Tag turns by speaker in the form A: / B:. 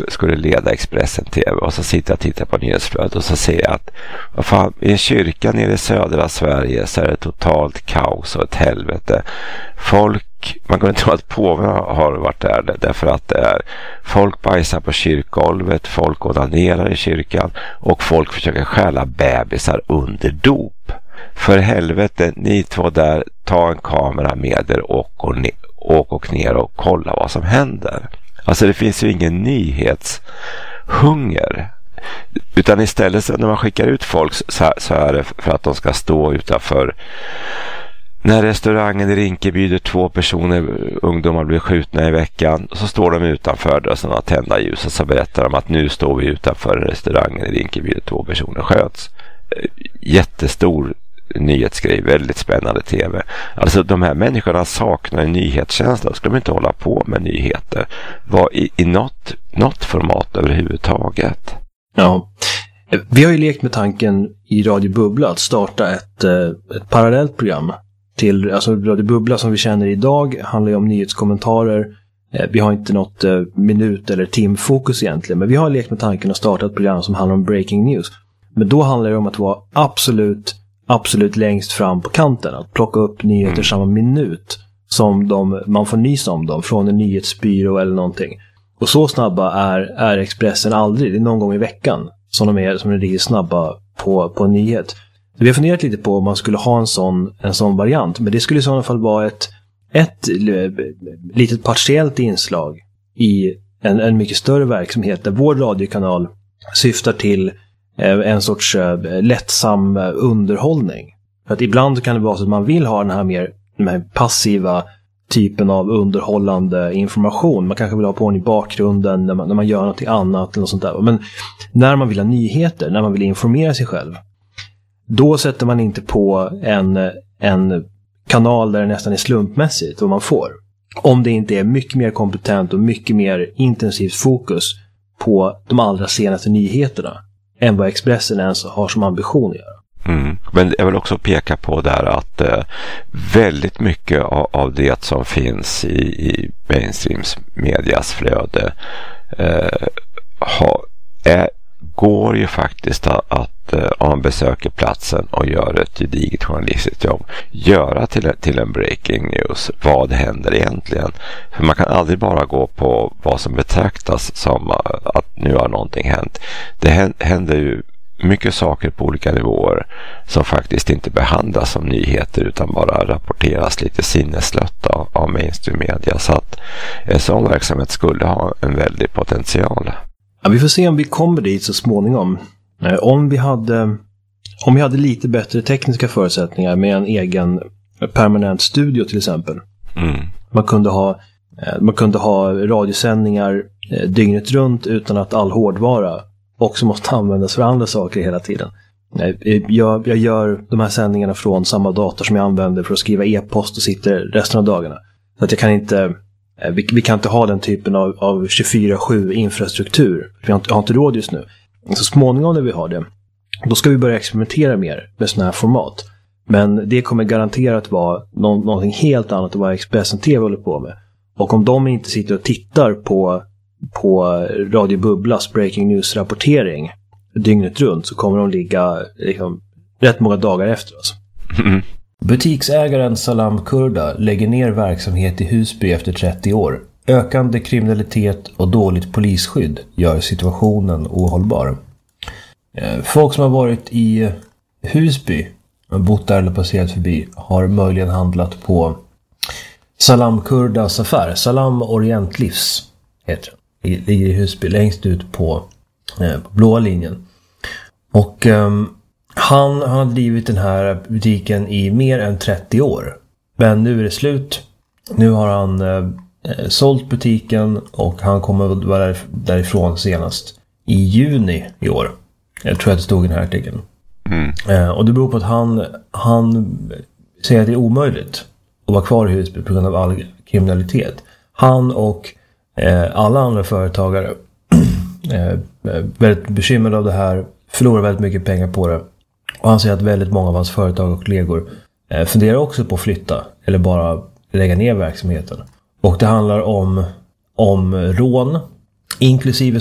A: skulle leda Expressen TV, och så sitter jag och tittar på nyhetsflödet och så ser jag att vad fan, i en kyrka nere i södra Sverige så är det totalt kaos och ett helvete. Man kan inte tro att påven har varit där, därför att det är folk bajsar på kyrkgolvet, folk onanerar i kyrkan och folk försöker stjäla bebisar under dop. För helvete, ni två där, ta en kamera med er och ner och kolla vad som händer. Alltså det finns ju ingen nyhetshunger, utan istället så när man skickar ut folk så är det för att de ska stå utanför. När restaurangen i Rinkeby där 2 ungdomar blir skjutna i veckan, så står de utanför och sådana tända ljus och så berättar de att nu står vi utanför restaurangen i Rinkeby där 2 personer sköts. Jättestor nyhetsgrej, väldigt spännande tv. Alltså de här människorna saknar en nyhetskänsla, då ska de inte hålla på med nyheter. Var i något format överhuvudtaget.
B: Ja, vi har ju lekt med tanken i Radio Bubbla att starta ett parallellt program till, alltså Radio Bubbla som vi känner idag handlar ju om nyhetskommentarer. Vi har inte något minut- eller timfokus egentligen, men vi har lekt med tanken att starta ett program som handlar om breaking news. Men då handlar det om att vara absolut längst fram på kanten, att plocka upp nyheter samma minut som man får nys om dem från en nyhetsbyrå eller någonting. Och så snabba är Expressen aldrig. Det är någon gång i veckan som de är snabba på en nyhet. Så vi har funderat lite på om man skulle ha en sån variant, men det skulle i så fall vara ett litet partiellt inslag i en mycket större verksamhet där vår radiokanal syftar till en sorts lättsam underhållning. För att ibland kan det vara så att man vill ha den här passiva typen av underhållande information. Man kanske vill ha på den i bakgrunden när man gör något annat eller något sånt där. Men när man vill ha nyheter, när man vill informera sig själv, då sätter man inte på en kanal där det nästan är slumpmässigt vad man får. Om det inte är mycket mer kompetent och mycket mer intensivt fokus på de allra senaste nyheterna än vad Expressen ens har som ambition att göra.
A: Men jag vill också peka på där att väldigt mycket av det som finns i mainstreams medias flöde går ju faktiskt att om man besöker platsen och gör ett gediget journalistiskt jobb, göra till en breaking news. Vad händer egentligen? För man kan aldrig bara gå på vad som betraktas som att nu har någonting hänt. Det händer ju mycket saker på olika nivåer som faktiskt inte behandlas som nyheter utan bara rapporteras lite sinneslött av mainstream media. Så att en sån verksamhet skulle ha en väldig potential.
B: Ja, vi får se om vi kommer dit så småningom. Om vi hade lite bättre tekniska förutsättningar med en egen permanent studio till exempel. Man kunde ha radiosändningar dygnet runt utan att all hårdvara också måste användas för andra saker hela tiden. Jag gör de här sändningarna från samma dator som jag använder för att skriva e-post och sitter resten av dagarna. Så att jag kan inte... Vi kan inte ha den typen av 24/7 infrastruktur. Vi har inte råd just nu. Så småningom när vi har det, då ska vi börja experimentera mer med sådana här format. Men det kommer garanterat vara någonting helt annat än vad Expressen TV håller på med. Och om de inte sitter och tittar på Radio Bubblas breaking news-rapportering dygnet runt, så kommer de ligga liksom, rätt många dagar efter oss.
C: Butiksägaren Salam Kurda lägger ner verksamhet i Husby efter 30 år. Ökande kriminalitet och dåligt polisskydd gör situationen ohållbar. Folk som har varit i Husby och bott där eller passerat förbi har möjligen handlat på Salam Kurdas affär. Salam Orientlivs heter det. Ligger i Husby längst ut på blåa linjen. Och han har drivit den här butiken i mer än 30 år. Men nu är det slut. Nu har han sålt butiken och han kommer vara därifrån senast i juni i år. Jag tror att det stod i den här artikeln. Och det beror på att han säger att det är omöjligt att vara kvar i Husby på grund av all kriminalitet. Han och alla andra företagare är väldigt bekymrade av det här, förlorar väldigt mycket pengar på det. Och han säger att väldigt många av hans företag och kollegor funderar också på att flytta eller bara lägga ner verksamheten. Och det handlar om rån, inklusive